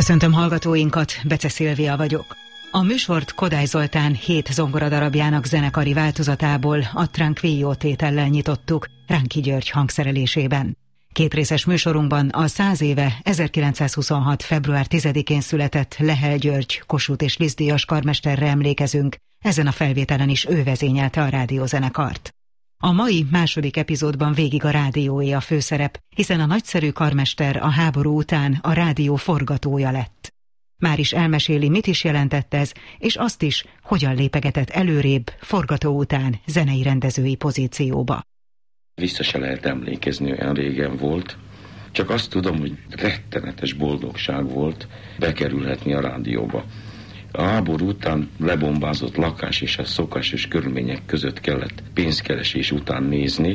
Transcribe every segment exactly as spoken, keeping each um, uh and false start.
Köszöntöm hallgatóinkat, Bece Szilvia vagyok. A műsort Kodály Zoltán hét zongoradarabjának zenekari változatából, a Tranquillo tétellel nyitottuk, Ránki György hangszerelésében. Kétrészes műsorunkban a száz éve ezerkilencszázhuszonhat. február tizedikén született Lehel György, Kossuth és Liszt díjas karmesterre emlékezünk, ezen a felvételen is ő vezényelte a rádiózenekart. A mai második epizódban végig a rádióé a főszerep, hiszen a nagyszerű karmester a háború után a rádió forgatója lett. Már is elmeséli, mit is jelentett ez, és azt is, hogyan lépegetett előrébb, forgató után zenei rendezői pozícióba. Vissza se lehet emlékezni, olyan régen volt. Csak azt tudom, hogy rettenetes boldogság volt bekerülhetni a rádióba. A háború után lebombázott lakás és a szokásos körülmények között kellett pénzkeresés után nézni,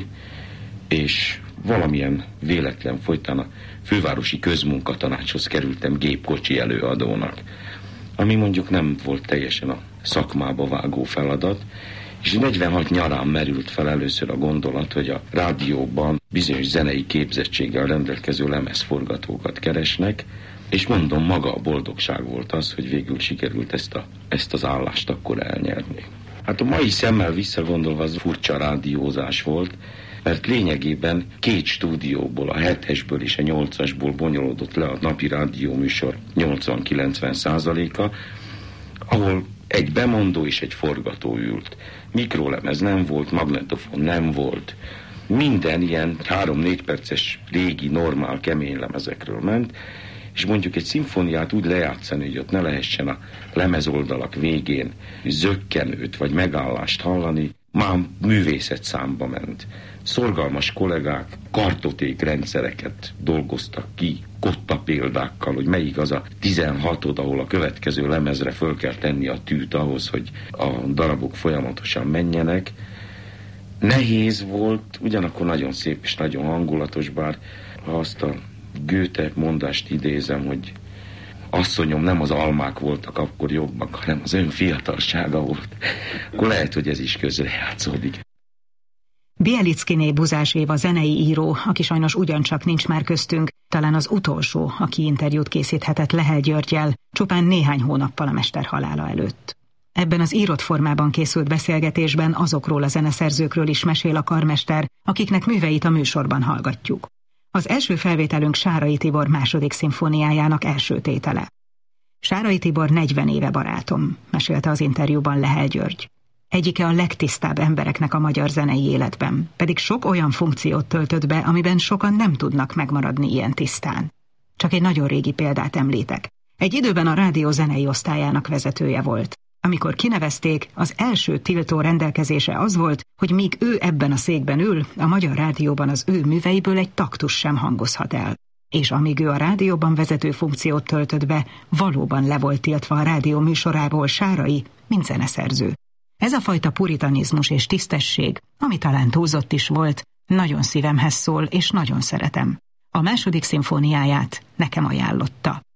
és valamilyen véletlen folytán a fővárosi közmunkatanácshoz kerültem gépkocsi előadónak, ami mondjuk nem volt teljesen a szakmába vágó feladat, és negyvenhat nyarán merült fel először a gondolat, hogy a rádióban bizonyos zenei képzettséggel rendelkező lemezforgatókat keresnek, és mondom, maga a boldogság volt az, hogy végül sikerült ezt, a, ezt az állást akkor elnyerni. Hát a mai szemmel visszagondolva az furcsa rádiózás volt, mert lényegében két stúdióból, a hetesből és a nyolcasból bonyolódott le a napi rádióműsor nyolcvan-kilencven százaléka, ahol egy bemondó és egy forgató ült. Mikrolemez nem volt, magnetofon nem volt. Minden ilyen három-négy perces régi, normál, kemény lemezekről ment, és mondjuk egy szimfóniát úgy lejátszani, hogy ott ne lehessen a lemezoldalak végén zökkenőt vagy megállást hallani, már művészet számba ment. Szorgalmas kollégák kartoték rendszereket dolgoztak ki, kotta példákkal, hogy melyik az a tizenhatod, ahol a következő lemezre föl kell tenni a tűt ahhoz, hogy a darabok folyamatosan menjenek. Nehéz volt, ugyanakkor nagyon szép és nagyon hangulatos, bár ha azt a Goethe mondást idézem, hogy asszonyom, nem az almák voltak akkor jobbak, hanem az ön fiatalsága volt, akkor lehet, hogy ez is közrejátszódik. Bielickiné Buzás Éva zenei író, aki sajnos ugyancsak nincs már köztünk, talán az utolsó, aki interjút készíthetett Lehel Györggyel, csupán néhány hónappal a mester halála előtt. Ebben az írott formában készült beszélgetésben azokról a zeneszerzőkről is mesél a karmester, akiknek műveit a műsorban hallgatjuk. Az első felvételünk Sárai Tibor második szimfóniájának első tétele. Sárai Tibor negyven éve barátom, mesélte az interjúban Lehel György. Egyike a legtisztább embereknek a magyar zenei életben, pedig sok olyan funkciót töltött be, amiben sokan nem tudnak megmaradni ilyen tisztán. Csak egy nagyon régi példát említek. Egy időben a rádió zenei osztályának vezetője volt. Amikor kinevezték, az első tiltó rendelkezése az volt, hogy míg ő ebben a székben ül, a Magyar Rádióban az ő műveiből egy taktus sem hangozhat el. És amíg ő a rádióban vezető funkciót töltött be, valóban le volt tiltva a rádió műsorából Sárai, mint zeneszerző. Ez a fajta puritanizmus és tisztesség, ami talán túlzott is volt, nagyon szívemhez szól, és nagyon szeretem. A második szimfóniáját nekem ajánlotta.